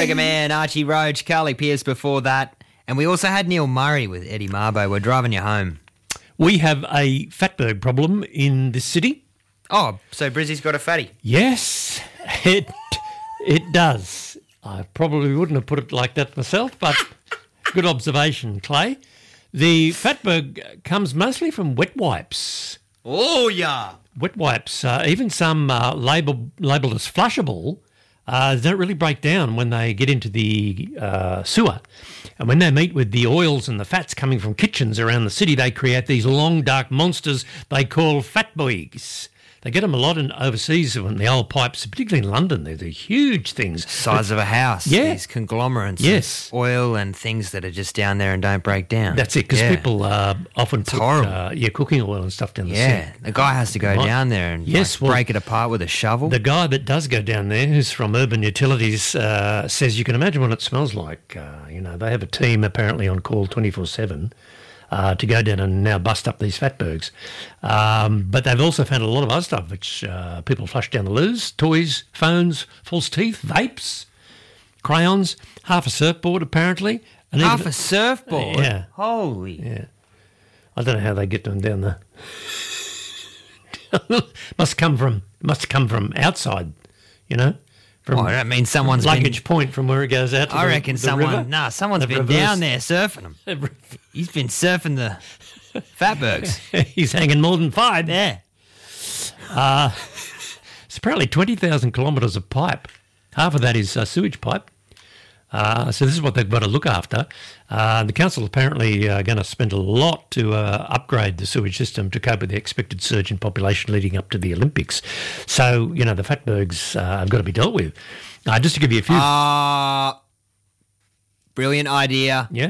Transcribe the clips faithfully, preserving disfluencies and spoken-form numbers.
Mega Man, Archie Roach, Carly Pearce before that. And we also had Neil Murray with Eddie Marbo. We're driving you home. We have a fatberg problem in this city. Oh, so Brizzy's got a fatty. Yes, it it does. I probably wouldn't have put it like that myself, but good observation, Clay. The fatberg comes mostly from wet wipes. Oh, yeah. Wet wipes, uh, even some uh, label, labelled as flushable, uh, don't really break down when they get into the uh, sewer. And when they meet with the oils and the fats coming from kitchens around the city, they create these long, dark monsters they call fatbergs. They get them a lot in overseas when the old pipes, particularly in London. They're the huge things. Size of a house. Yeah. These conglomerates. Yes. Of oil and things that are just down there and don't break down. That's it, because Yeah. people uh, often It's put horrible. uh, yeah, cooking oil and stuff down the Yeah. sink. The guy has to go Right. down there and Yes, like, well, break it apart with a shovel. The guy that does go down there, who's from Urban Utilities, uh, says you can imagine what it smells like. Uh, you know, they have a team apparently on call twenty-four seven uh, to go down and now bust up these fatbergs. Um, but they've also found a lot of other stuff which uh, people flush down the loos: toys, phones, false teeth, vapes, crayons, half a surfboard apparently. And Half even- a surfboard? Yeah. Holy. Yeah. I don't know how they get them down there. must come from must come from outside, you know. From Oh, that means someone's luggage been... point from where it goes out to I the, reckon the someone... river. Nah, someone's They've been reversed- down there surfing them. He's been surfing the fatbergs. He's hanging more than five. Yeah. Uh, it's apparently twenty thousand kilometres of pipe. Half of that is uh, sewage pipe. Uh, so this is what they've got to look after. Uh, the council apparently uh, going to spend a lot to uh, upgrade the sewage system to cope with the expected surge in population leading up to the Olympics. So, you know, the fatbergs uh, have got to be dealt with. Uh, just to give you a few... Uh, brilliant idea. yeah?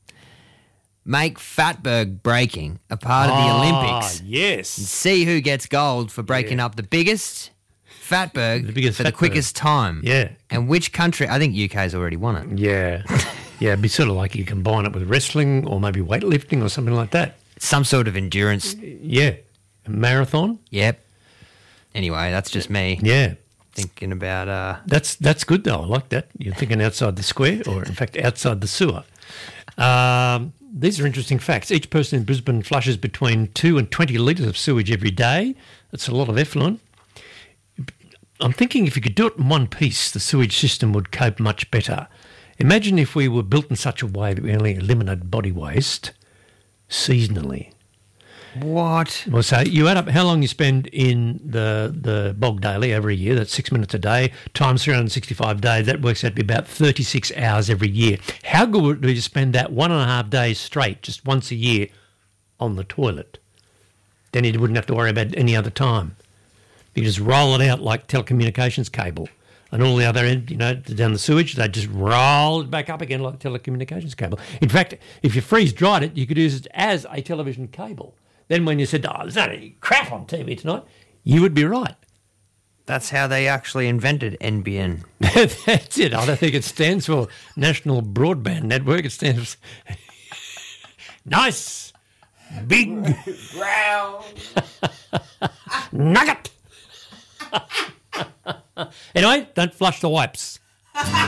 Make fatberg breaking a part of the Olympics. Ah, yes. See who gets gold for breaking Yeah. up the biggest fatberg The biggest for the fatberg. quickest time. Yeah. And which country? I think U K's already won it. Yeah. Yeah, it'd be sort of like you combine it with wrestling or maybe weightlifting or something like that. Some sort of endurance. Yeah. A marathon? Yep. Anyway, that's just me Yeah. thinking about... uh That's that's good though. I like that. You're thinking outside the square, or in fact outside the sewer. Um, these are interesting facts. Each person in Brisbane flushes between two and twenty litres of sewage every day. That's a lot of effluent. I'm thinking if you could do it in one piece, the sewage system would cope much better. Imagine if we were built in such a way that we only eliminated body waste seasonally. What? Well, so you add up how long you spend in the, the bog daily every year, that's six minutes a day, times three hundred sixty-five days, that works out to be about thirty-six hours every year. How good would it be to spend that one and a half days straight, just once a year, on the toilet? Then you wouldn't have to worry about any other time. You just roll it out like telecommunications cable. And all the other end, you know, down the sewage, they just roll it back up again like telecommunications cable. In fact, if you freeze-dried it, you could use it as a television cable. Then when you said, oh, there's not any crap on T V tonight, you would be right. That's how they actually invented N B N. That's it. I don't think it stands for National Broadband Network. It stands for nice, big, Brown. nugget. Anyway, don't flush the wipes.